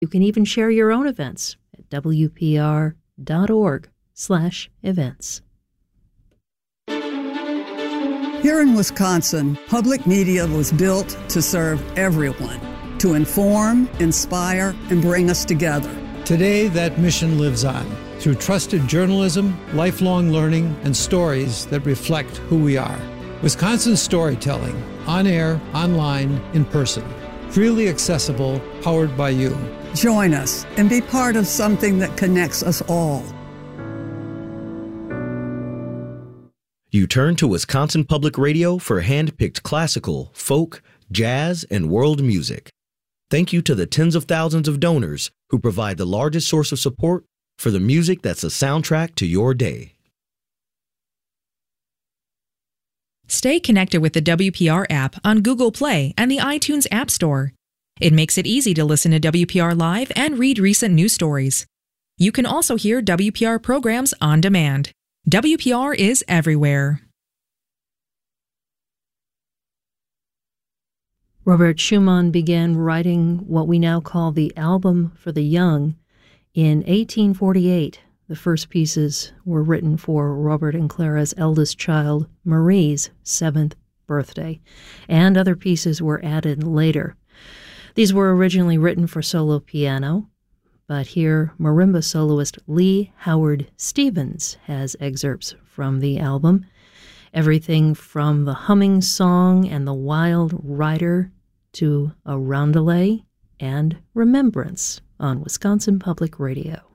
You can even share your own events at wpr.org/events. Here in Wisconsin, public media was built to serve everyone, to inform, inspire, and bring us together. Today, that mission lives on through trusted journalism, lifelong learning, and stories that reflect who we are. Wisconsin storytelling, on air, online, in person. Freely accessible, powered by you. Join us and be part of something that connects us all. You turn to Wisconsin Public Radio for hand-picked classical, folk, jazz, and world music. Thank you to the tens of thousands of donors who provide the largest source of support for the music that's a soundtrack to your day. Stay connected with the WPR app on Google Play and the iTunes App Store. It makes it easy to listen to WPR Live and read recent news stories. You can also hear WPR programs on demand. WPR is everywhere. Robert Schumann began writing what we now call the Album for the Young in 1848. The first pieces were written for Robert and Clara's eldest child, Marie's 7th birthday, and other pieces were added later. These were originally written for solo piano, but here marimba soloist Lee Howard Stevens has excerpts from the album. Everything from the humming song and the wild rider to a roundelay and remembrance on Wisconsin Public Radio.